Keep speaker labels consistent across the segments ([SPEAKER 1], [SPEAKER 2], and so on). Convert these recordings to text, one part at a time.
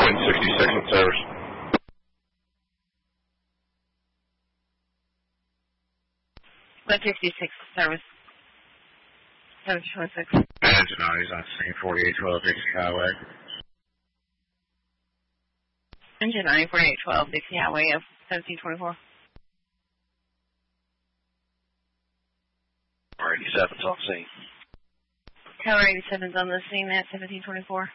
[SPEAKER 1] Wind 66 in service.
[SPEAKER 2] Wind 66 service. 1726.
[SPEAKER 1] Engine on, he's on scene 4812 Dixie Highway.
[SPEAKER 2] Engine 9, 4812 Dixie Highway of 1724.
[SPEAKER 1] Tower 87's on scene.
[SPEAKER 2] Tower 87's on the scene at 1724.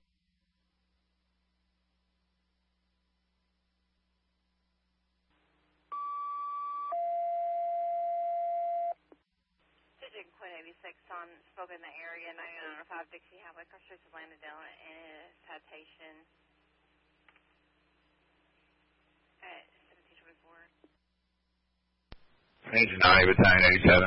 [SPEAKER 3] Quinn 86 on spoke in the area, 9905 Dixie Highway, cross streets of Atlanta Dela, and citation at 1724.
[SPEAKER 1] Engine 9, Battalion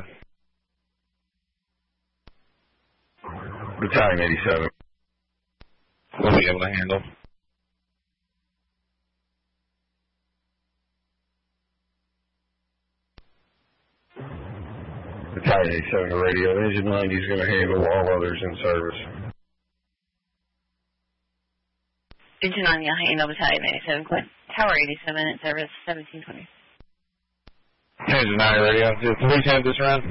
[SPEAKER 1] 87. Battalion 87. We'll be able to handle. Battalion 87 to radio. Engine 90 is going to handle all others in service.
[SPEAKER 2] Engine 90 will handle Battalion 87, Quinn. Tower 87 in service, 1720.
[SPEAKER 1] Engine 90 radio. Did the police have this round?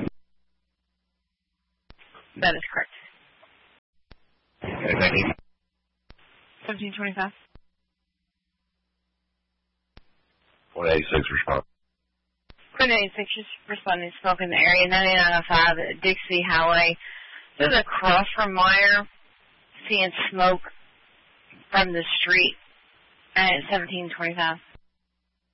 [SPEAKER 2] That is correct.
[SPEAKER 1] Okay, thank you.
[SPEAKER 2] 1725.
[SPEAKER 1] 186 response.
[SPEAKER 2] Quinn 86 is responding to smoke in the area, 9905 Dixie Highway. Just across from Meyer, seeing smoke from the street at 1725.